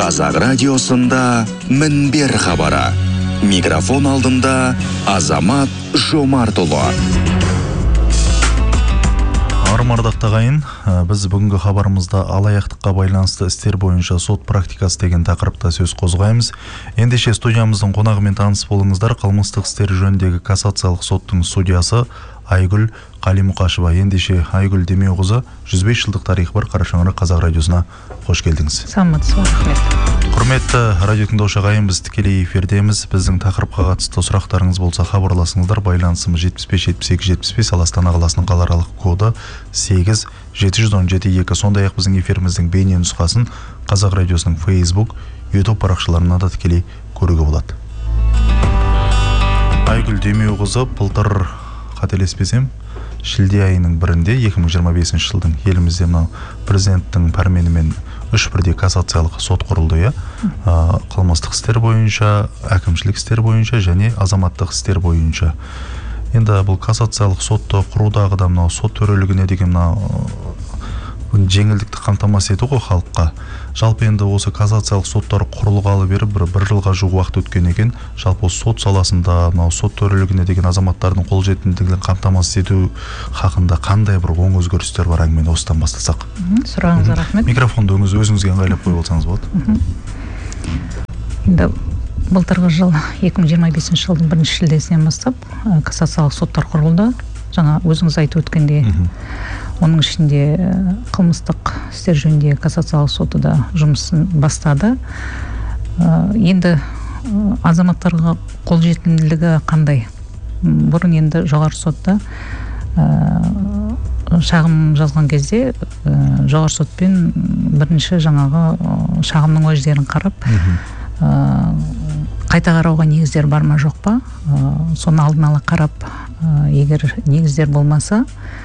Қазақ радиосында Мінбер хабары. Микрофон алдында Азамат Жомартұлы. Армардақ тағайын, біз бүгінгі хабарымызда алаяқтыққа байланысты істер бойынша сот практикасы деген тақырыпта сөз қозғаймыз. Ендеше студиямыздың қонағымен таныс болыңыздар. Қылмыстық істер жөніндегі кассациялық соттың судьясы Айгүл Қалимұқашева. Ендеше Айгүл Демеуқызы, 105 жылдық тарихы бар Қара шаңырақ қазақ радиосына қош келдіңіз. Саламатсыз ба, рахмет. Құрметті радио тыңдаушы ағайын, біз тікелей эфирдеміз. Біздің тақырыпқа қатысты сұрақтарыңыз болса хабарласыңыздар. Байланысымыз 75-72-75, ал Астана қаласының қалааралық коды 8-717-2. Сондай-ақ біздің эфиріміздің бейне нұсқасын Қазақ радиосының Facebook, YouTube парақшаларына да тікелей көруге болады. Айгүл Демеуқызы, былтыр қателеспесем, шілде айының 1-інде 2025 жылдың елімізде мынау президенттің пәрменімен 3 бірдей кассациялық сот құрылды, қылмыстық істер бойынша, әкімшілік істер бойынша және азаматтық істер бойынша. Енді бұл кассациялық сотты құрудағы да мынау сот төрелігіне деген жеңілдікті қамтамасыз ету ғой халыққа. Жалпы енді осы кассациялық соттар құрылғалы бері бір жылға жуық уақыт өткен екен. Жалпы сот саласында мынау сот төрелігіне деген азаматтардың қолжетімділігін қамтамасыз ету хақында қандай бір оң өзгерістер бар, әңгімені осыдан бастасақ. Сұрағыңызға рахмет. Микрофонды өзіңізге ыңғайлап қойып алсаңыз болады. Енді былтырғы жыл 2025 жылдың 1 шілдесінен бастап кассациялық соттар құрылды. Жаңа өзіңіз айтып өткендей, оның ішінде қылмыстық істер жөніндегі кассациялық соты да жұмысын бастады. Енді азаматтарға қолжетімділігі қандай? Бұрын енді жоғары сотта шағым жазған кезде жоғары сотпен бірінші жаңағы шағымның уәждерін қарап, қайта қарауға негіздер бар ма жоқ па, соны алдын ала қарап, егер негіздер болмаса,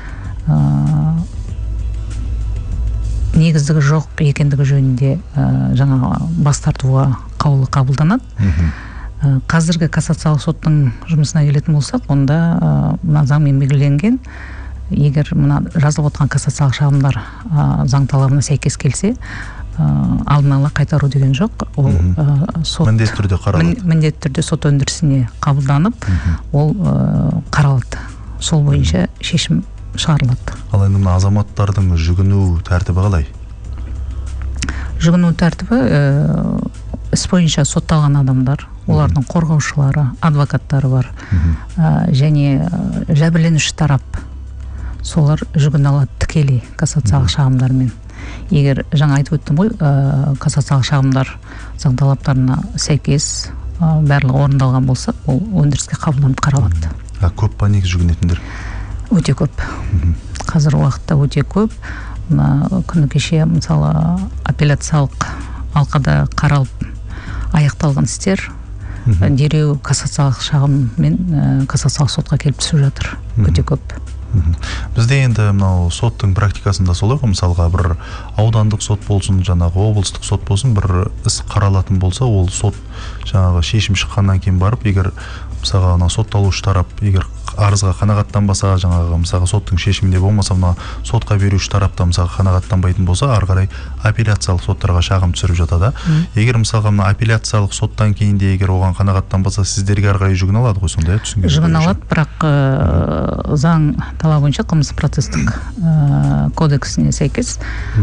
негіздігі жоқ екендігі жөнінде жаңа бас тартуға қаулы қабылданады. Қазіргі кассациялық соттың жұмысына келетін болсақ, онда мына заңмен белгіленген, егер мына жазылып отырған кассациялық шағымдар заң талабына сәйкес келсе, алдын ала қайтару деген жоқ. Ол сот міндетті түрде қаралады. Міндетті түрде сот өндірісіне қабылданып, ол қаралады. Сол бойынша шешім шығарылады. Ал енді мына азаматтардың жүгіну тәртібі қалай? Жүгіну тәртібі іс бойынша сотталған адамдар, олардың қорғаушылары, адвокаттары бар, және жәбірленуші тарап, солар жүгіне алады тікелей кассациялық шағымдармен. Егер жаңа айтып өттім ғой, кассациялық шағымдар заң талаптарына сәйкес барлығы орындалған болса, ол өндіріске қабылданып қаралады. Көп па негіз жүгінетіндер? Өте көп. Қазір уақытта өте көп. Күні кеше мысалы апелляциялық алқада қаралып аяқталған істер дереу кассациялық шағыммен кассациялық сотқа келіп түсіп жатыр. Өте көп. Бізде енді мынау соттың практикасында солай ғой, мысалға бір аудандық сот болсын, жаңағы облыстық сот болсын, бір іс қаралатын болса, ол сот жаңағы шешім шыққаннан кейін барып, егер мысалға сотталушы тарап егер арызға қанағаттанбаса, жаңағы мысалға соттың шешімінде болмаса, сотқа беруші тарапта мысалға қанағаттанбайтын болса, ары қарай апелляциялық соттарға шағым түсіріп жатады. Егер мысалға апелляциялық соттан кейін де егер оған қанағаттанбаса, сіздерге ары қарай жүгіне алады ғой, сондай жүгіне алады, бірақ заң талабы бойынша қылмыстық процестік кодексіне сәйкес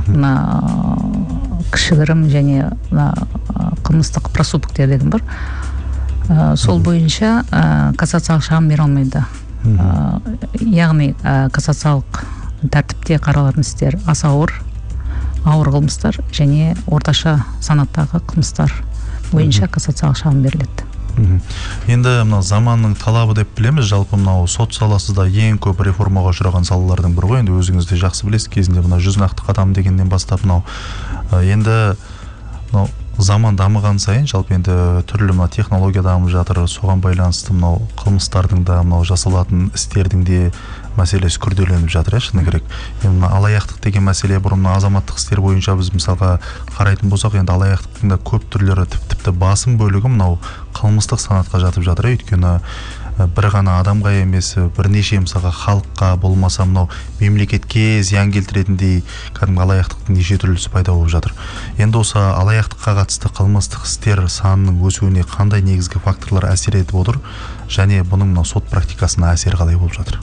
кішігірім және қылмыстық проступктер деген бар. Сол бойынша кассациялық шағым бере алмайды. Яғни кассациялық тәртіпте қаралатын істер аса ауыр қылмыстар және орташа санаттағы қылмыстар бойынша кассациялық шағым беріледі. Енді заманның талабы деп білеміз, жалпы сот саласы да ең көп реформаға ұшыраған салалардың бірі ғой. Енді өзіңіз де жақсы білесіз, кезінде 100 нақты қадам дегеннен бастап енді заман дамыған сайын, жалпы енді түрлі технология дамып жатыр, соған байланысты қылмыстардың да жасалатын істердің де мәселесі күрделеніп жатыр, шыны керек. Енді алаяқтық деген мәселе бұрын азаматтық істер бойынша біз мысалға қарайтын болсақ, енді алаяқтықтың да көп түрлері, тіпті басым бөлігі қылмыстық санатқа жатып жатыр. Өйткені бір ғана адамға емес, бірнеше мысалға халыққа, болмаса мынау мемлекетке зиян келтіретіндей кәдімгі алаяқтықтың неше түрлісі пайда болып жатыр. Енді осы алаяқтыққа қатысты қылмыстық істер санының өсуіне қандай негізгі факторлар әсер етіп отыр, және бұның мынау сот практикасына әсері қалай болып жатыр?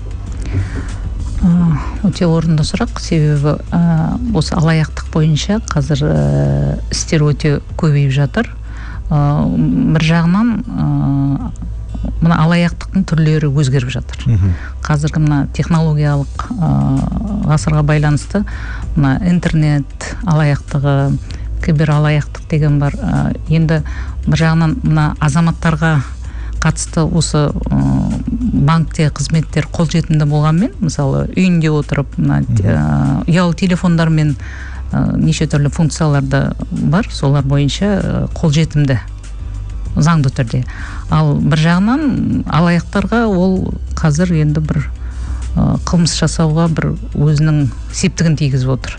Өте орынды сұрақ, себебі осы алаяқтық бойынша қазір істер өте көбейіп жатыр. Бір жағынан мына алаяқтықтың түрлері өзгеріп жатыр. Қазіргі мына технологиялық ғасырға байланысты мына интернет алаяқтығы, кибер алаяқтық деген бар. Енді бір жағынан мына азаматтарға қатысты осы банкте қызметтер қолжетімді болғанмен, мысалы үйінде отырып мына ұялы телефондармен неше түрлі функцияларды бар, солар бойынша қолжетімді заңды түрде. Ал бір жағынан алаяқтарға ол қазір енді бір қылмыс жасауға бір өзінің септігін тигізіп отыр.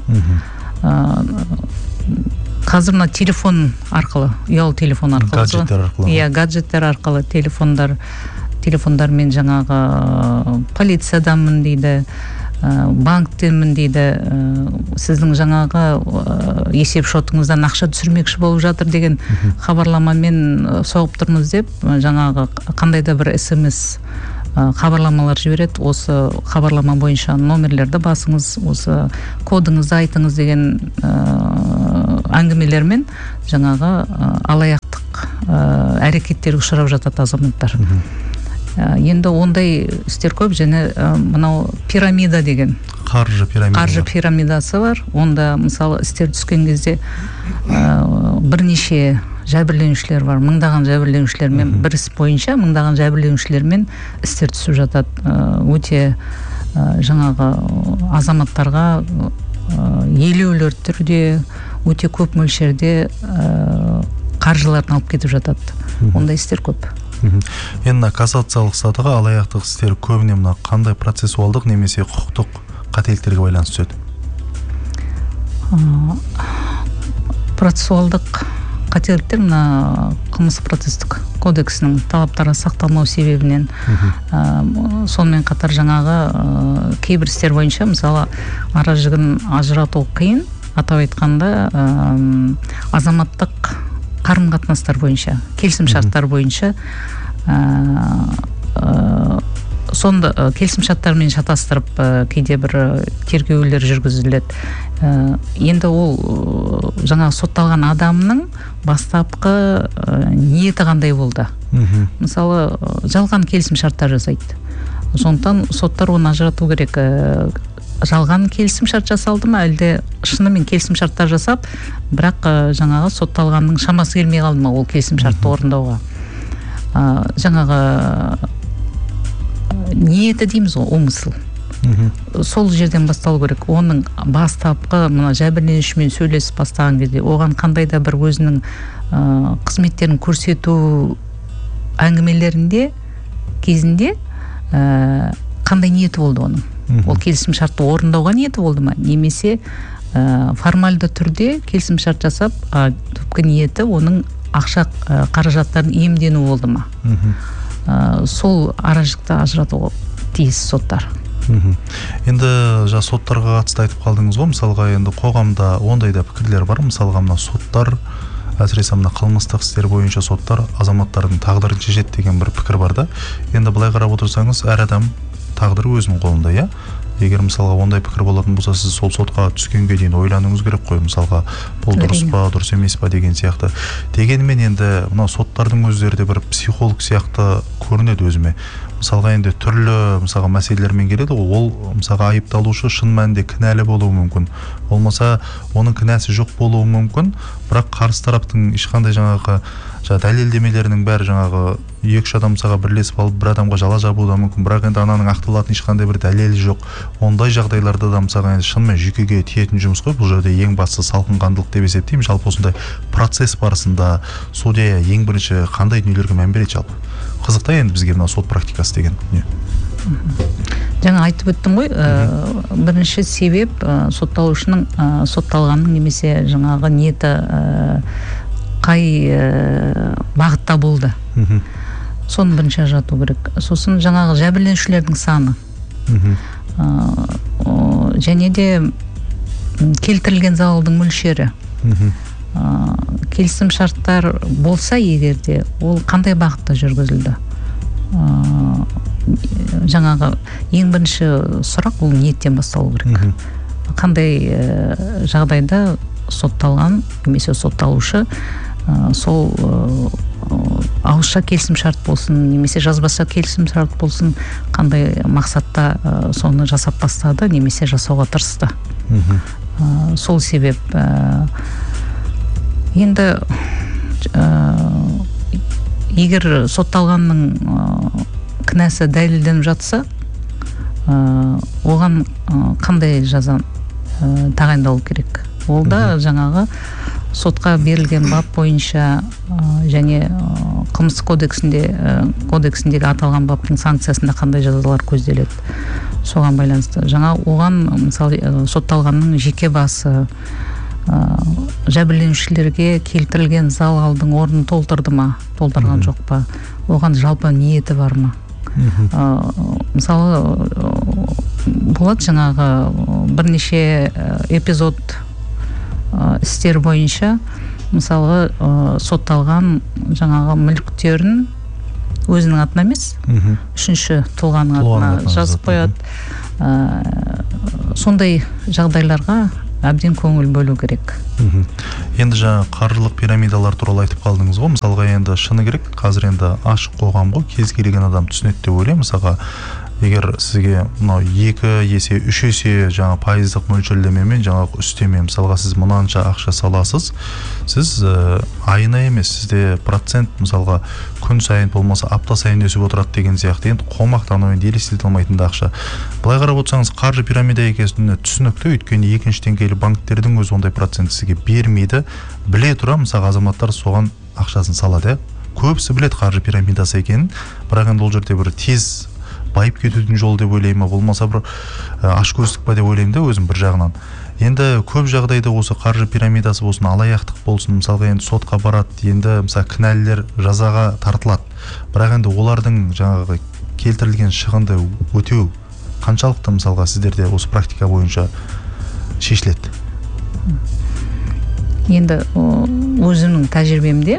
Қазір мына телефон арқылы, ұялы телефон арқылы, гаджеттер арқылы телефондармен жаңағы полициядамын дейді, банктенмін дейді, сіздің жаңағы есеп шотыңыздан ақша түсірмекші болып жатыр деген хабарламамен соғып тұрмыз деп, жаңағы қандай да бір SMS хабарламалар жібереді. Осы хабарлама бойынша номерлерді басыңыз, осы кодыңызды айтыңыз деген әңгімелермен жаңағы алаяқтық әрекеттерге ұшырап жатады азаматтар. Енді ондай істер көп, және мынау пирамида деген қаржы пирамидасы бар. Онда мысалы істер түскен кезде бірнеше жәбірленушілер бар, мыңдаған жәбірленушілермен бір іс бойынша мыңдаған жәбірленушілермен істер түсіп жатады. Өте жаңағы азаматтарға елеулі түрде, өте көп мөлшерде қаржыларын алып кетіп жатады. Ондай істер көп. Енді кассациялық сатыға алаяқтық істер көбіне мына қандай процессуалдық немесе құқықтық қателіктерге байланысты түседі? Процессуалдық қателіктер мына қылмыстық процестік кодексінің талаптары сақталмау себебінен, сонымен қатар жаңағы кейбір істер бойынша, мысалы ара жігін ажырату қиын, атап айтқанда азаматтық қарым-қатынастар бойынша, келісім шарттар бойынша, сонда келісім шарттармен шатастырып кейде бір тергеулер жүргізіледі. Енді ол жаңағы сотталған адамның бастапқы ниеті қандай болды? Мысалы, жалған келісім шарттар жасайды. Сондықтан соттар оны ажырату керек. Жалған келісім шарт жасалды ма, әлде шынымен келісім шарттар жасап, бірақ жаңағы сотталғанның шамасы келмей қалды ма ол келісім шартты орындауға? Жаңағы ниеті дейміз ғой, умысыл. Сол жерден басталу керек. Оның бастапқы мына жәбірленушімен сөйлесіп бастаған кезде оған қандай да бір өзінің қызметтерін көрсету әңгімелерінде кезінде қандай ниеті болды оның? Ол келісім шартты орындауға ниеті болды ма? Немесе формальды түрде келісім шарт жасап, түпкі ниеті оның ақша қаражаттарын иемдену болды ма? Сол аражықты ажыратуға тиіс соттар. Енді соттарға қатысты айтып қалдыңыз ғой, мысалға енді қоғамда ондай да пікірлер бар. Мысалға мына соттар, әсіресе мына қылмыстық істер бойынша соттар азаматтардың тағдырын шешеді деген бір пікір бар да. Енді былай қарап отырсаңыз, әр адам тағдыры өзінің қолында, иә? Егер мысалға ондай пікір болатын болса, сіз сол сотқа түскенге дейін ойлануыңыз керек қой, мысалға бұл дұрыс па, дұрыс емес па деген сияқты. Дегенмен енді мына соттардың өздері де бір психолог сияқты көрінеді өзіме. Мысалға енді түрлі мысалға мәселелермен келеді, ол мысалға айыпталушы шын мәнінде кінәлі болуы мүмкін. Болмаса оның кінәсі жоқ болуы мүмкін, бірақ қарсы тараптың ешқандай жаңағы дәлелдемелерінің бәрі жаңағы екі-үш адам мысалға бірлесіп алып бір адамға жала жабуы да мүмкін, бірақ енді ананың ақталатын ешқандай бір дәлелі жоқ. Ондай жағдайларда да мысалға енді шынымен жүйкеге тиетін жұмыс қой. Бұл жерде ең бастысы салқынқандылық деп есептеймін. Жалпы осындай процесс барысында судья ең бірінші қандай дүниелерге мән береді жалпы? Қызықта енді бізге мына сот практикасы деген не? Жаңа айтып өттім ғой, бірінші себеп сотталушының сотталғанның немесе жаңағы ниеті қай бағытта болды. соны бірінші ажырату керек. Сосын жаңағы жәбірленушілердің саны. Және де келтірілген залалдың мөлшері. Келісім шарттар болса егерде, ол қандай бағытта жүргізілді? Жаңағы ең бірінші сұрақ ол ниеттен басталу керек. Қандай жағдайда сотталған немесе сотталушы сол ауызша келісім шарт болсын немесе жазбаша келісім шарт болсын, қандай мақсатта соны жасап бастады немесе жасауға тырысты. Сол себеп енді егер сотталғанның кінәсі дәлелденіп жатса, оған қандай жаза тағайындалу керек? Ол да жаңағы сотқа берілген бап бойынша және қылмыстық кодексіндегі аталған баптың санкциясында қандай жазалар көзделеді? Соған байланысты. Жаңа оған мысалы сотталғанның жеке басы, жәбірленушілерге келтірілген залалдың орнын толтырды ма, толтырған жоқ па, оған жалпы ниеті бар ма? Мысалы болады жаңағы бірнеше эпизод істер бойынша мысалы сотталған жаңағы мүліктерін өзінің атына емес, үшінші тұлғаның атына жазып қояды. Сондай жағдайларға әбден көңіл бөлу керек. Енді жаңа қаржылық пирамидалар туралы айтып қалдыңыз ғой. Мысалға енді шыны керек, қазір енді ашық қоғам ғой, кез келген адам түсінеді деп ойлаймын. Мысалға егер сізге мынау 2 есе 3 есе жаңа пайыздық мөлшерлемемен жаңағы үстеме, мысалға сіз мынанша ақша саласыз, сіз айына емес, сізде процент мысалға күн сайын болмаса апта сайын өсіп отырады деген сияқты, енді қомақты анау енді елестете алмайтын ақша. Былай қарап отырсаңыз, қаржы пирамида екені түсінікті, өйткені екінші деңгейлі банктердің өзі ондай процент сізге бермейді. Біле тұра, мысалға азаматтар соған ақшасын салады. Көбісі біледі қаржы пирамидасы екенін, бірақ енді ол жерде бір тез байып кетудің жолы деп ойлаймын, болмаса бір ашкөздік па деп ойлаймын да өзім бір жағынан. Енді көп жағдайда осы қаржы пирамидасы болсын, алаяқтық болсын, мысалға енді сотқа барады, енді мысалы кінәлілер жазаға тартылады. Бірақ енді олардың жаңағы келтірілген шығынды өтеу қаншалықты мысалға сіздерде осы практика бойынша шешіледі? Енді өзімнің тәжірибемде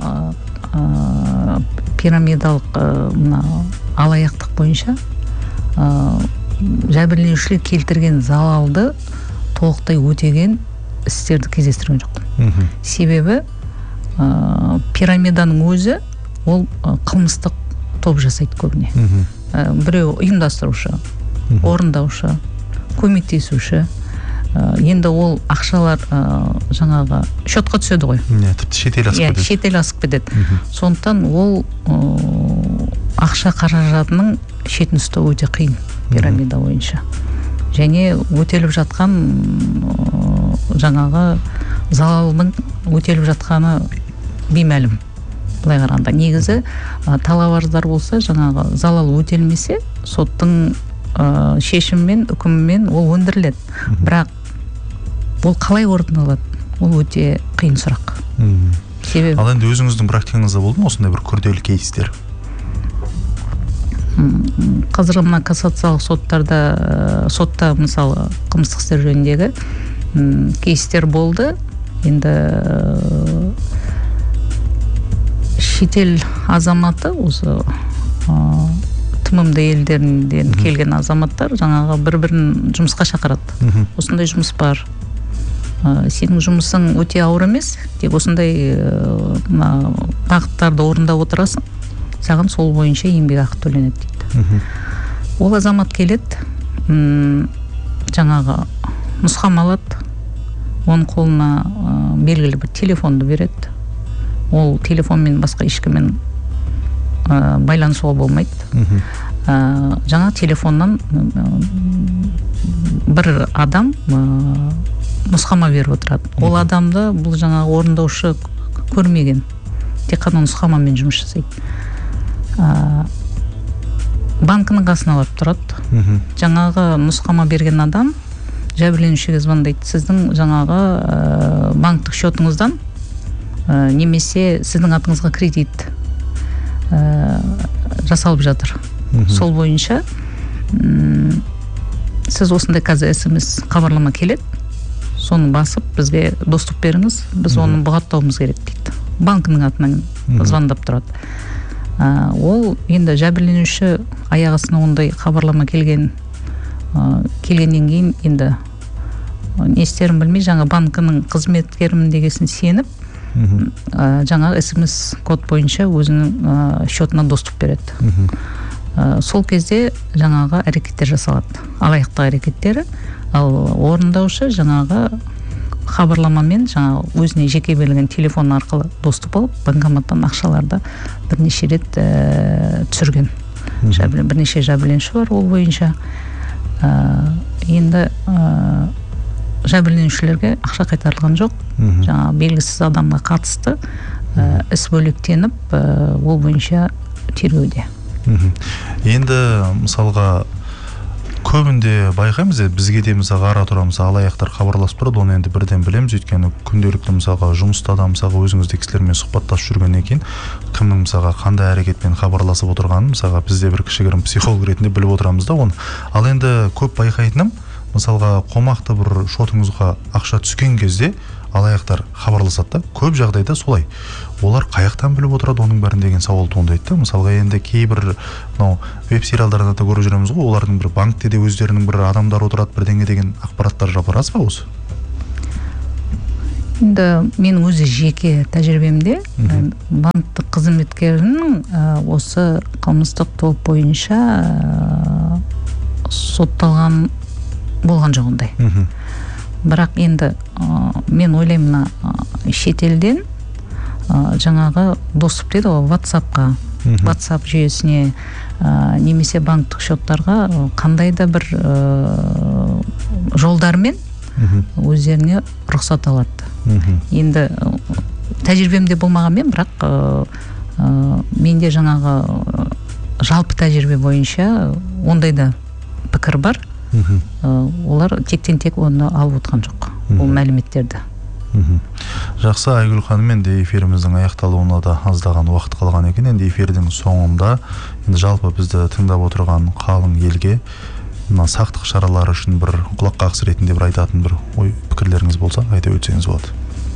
пирамидалық алаяқтық бойынша жәбірленушілер келтірген залалды толықтай өтеген істерді кездестірген жоқпын. Себебі пирамиданың өзі ол қылмыстық топ жасайды көбіне. Біреу ұйымдастырушы, орындаушы, көмектесуші. Енді ол ақшалар жаңағы шотқа түседі ғой. Тіпті шетел асып кетеді. Сондықтан ол ақша қаражатының шетін ұстау өте қиын пирамида бойынша. Және өтеліп жатқан жаңағы залалының өтеліп жатқаны беймәлім. Былай қарағанда негізі талап-арыздар болса, жаңағы залал өтелмесе, соттың шешімімен, үкімімен ол өндіріледі. Бірақ ол қалай орындалады? Ол өте қиын сұрақ. Ал енді өзіңіздің практикаңызда болды ма осындай бір күрделі кейстер? Қазір мына кассациялық сотта мысалы қылмыстық істер жөніндегі кейстер болды. Енді шетел азаматы, осы тмд елдерінен келген азаматтар жаңағы бір-бірін жұмысқа шақырады. Осындай жұмыс бар. Сенің жұмысың өте ауыр емес, тек осындай бағыттарды орындап отырасың, саған сол бойынша еңбек ақы төленеді дейді. Ол азамат келеді, жаңағы нұсқама алады, оның қолына белгілі бір телефонды береді. Ол телефонмен басқа ешкіммен байланысуға болмайды. Жаңа телефоннан бір адам нұсқама беріп отырады. Ол адамды бұл жаңа орындаушы көрмеген. Тек қана нұсқамамен жұмыс жасайды. Банкының қасына барып тұрады. Жаңағы нұсқама берген адам жәбірленушіге звондайды. Сіздің жаңағы банктық счетыңыздан немесе сіздің атыңызға кредит жасалып жатыр. Сол бойынша сіз осындай қазір SMS хабарлама келеді, соны басып бізге доступ беріңіз, біз оны бұғаттауымыз керек дейді. Банкінің атынан звондап тұрады. Ол енді жәбірленуші аяғысына ондай хабарлама келгеннен кейін енді не істерін білмей, жаңа банкінің қызметкерімін дегесін сеніп, жаңа SMS код бойынша өзінің счетына доступ береді. Сол кезде жаңағы әрекеттер жасалады. Алаяқтық әрекеттері, ал орындаушы жаңағы хабарламамен жаңа өзіне жеке берілген телефон арқылы доступ алып, банкоматтан ақшаларды бірнеше рет түсірген. Бірнеше жәбірленуші бар ол бойынша. Енді жәбірленушілерге ақша қайтарылған жоқ. Жаңа белгісіз адамға қатысты іс бөлектеніп, ол бойынша тергеуде. Енді мысалға көбінде байқаймыз, бізге де мысалға ара тұра алаяқтар хабарласып тұрады, оны енді бірден білеміз, өйткені күнделікті мысалға жұмыста да мысалға өзіңізде кісілермен сұхбаттасып жүргеннен кейін кімнің мысалға қандай әрекетпен хабарласып отырғанын мысалға бізде бір кішігірім психолог ретінде біліп отырамыз да оны. Ал енді көп байқайтыным, мысалға қомақты бір шотыңызға ақша түскен кезде алаяқтар хабарласады да, көп жағдайда солай. Олар қаяқтан біліп отырады оның бәрін деген сауал туындайды. Мысалға енді кейбір веб-сериалдарда да көріп жүреміз ғой, олардың бір банкте де өздерінің бір адамдар отырады, бірдеңе деген ақпараттар жалпы рас па осы? Енді менің өзі жеке тәжірибемде банктық қызметкерінің осы қылмыстық топ бойынша сотталған болған жоқ ондай. Бірақ енді мен ойлаймын, шетелден жаңағы доступ дейді ғой WhatsApp жүйесіне немесе банктық счеттарға қандай да бір жолдармен өздеріне рұқсат алады. Енді тәжірибемде болмағанмен, бірақ менде жаңағы жалпы тәжірибе бойынша ондай да пікір бар. Олар тектен-тек оны алып отқан жоқ, ол мәліметтерді. Жақсы, Айгүл ханым, енді эфиріміздің аяқталуына да аздаған уақыт қалған екен. Енді эфирдің соңында енді жалпы бізді тыңдап отырған қалың елге мына сақтық шаралары үшін бір құлаққағыс ретінде бір айтатын бір ой пікірлеріңіз болса айта өтсеңіз болады.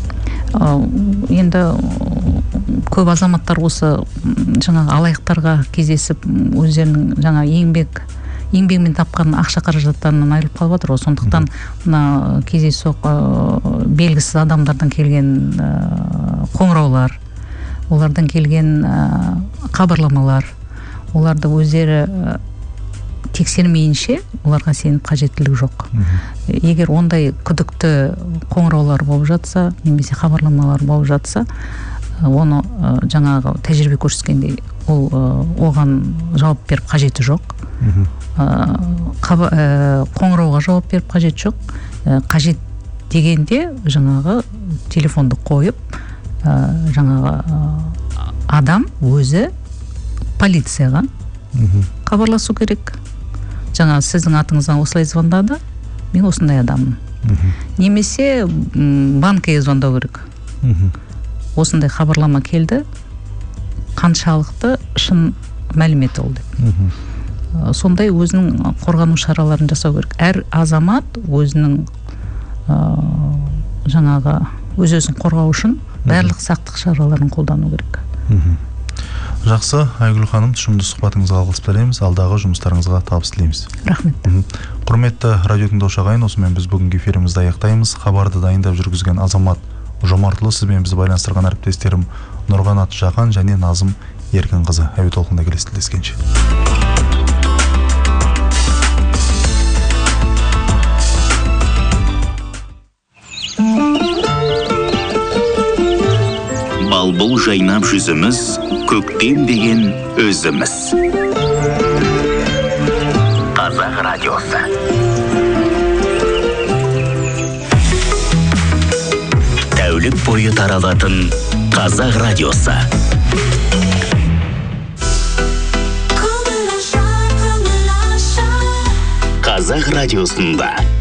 Енді көп азаматтар осы жаңағы алаяқтарға кездесіп өздерінің жаңа еңбегімен тапқан ақша қаражаттарынан айырылып қалып жатыр. Сондықтан мына кездейсоқ белгісіз адамдардан келген қоңыраулар, олардан келген хабарламалар, оларды өздері тексермейінше оларға сеніп қажеттілік жоқ. Егер ондай күдікті қоңыраулар болып жатса, немесе хабарламалар болып жатса, оны жаңағы тәжірибе көрсеткендей оған жауап беріп қажеті жоқ. Қоңырауға жауап беріп қажет жоқ. Қажет дегенде жаңағы телефонды қойып, жаңағы адам өзі полицияға хабарласу керек. Жаңа сіздің атыңыздан осылай звондады, мен осындай адаммын. Немесе банкке звондау керек. Осындай хабарлама келді, қаншалықты шын мәлімет ол деп. Сондай өзінің қорғану шараларын жасау керек. Әр азамат өзінің жаңағы өз-өзін қорғау үшін барлық сақтық шараларын қолдану керек. Жақсы, Айгүл ханым, тұшымды сұхбатыңызға алғыс білеміз, алдағы жұмыстарыңызға табыс тілейміз. Рахмет. Құрметті радио тыңдаушы ағайын, осымен біз бүгінгі эфирімізді аяқтаймыз. Хабарды дайындап жүргізген Азамат Жомартұлы, сізбен бізді байланыстырған әріптестерім Нұрғанат Жақан және Назым Еркінқызы. Әуе толқында келесі тілдескенше. Балбыл жайнап жүзіміз, көктем деген өзіміз. Қазақ радиосы. Тәулік бойы таралатын Қазақ радиосы. Қазақ радиосында